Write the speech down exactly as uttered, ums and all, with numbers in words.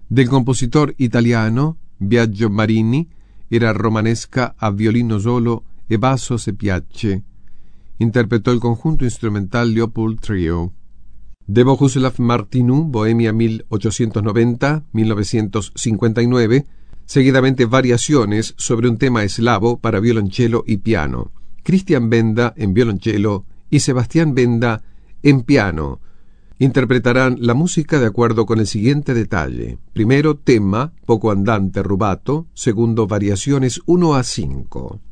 Del compositor italiano Biagio Marini era Romanesca a violino solo e basso se piace. Interpretó el conjunto instrumental Leopold Trio. De Bohuslav Martinu, Bohemia mil ochocientos noventa a mil novecientos cincuenta y nueve, seguidamente variaciones sobre un tema eslavo para violonchelo y piano. Christian Benda en violonchelo y Sebastián Benda en piano. Interpretarán la música de acuerdo con el siguiente detalle. Primero, tema, poco andante rubato. Segundo, variaciones uno a cinco.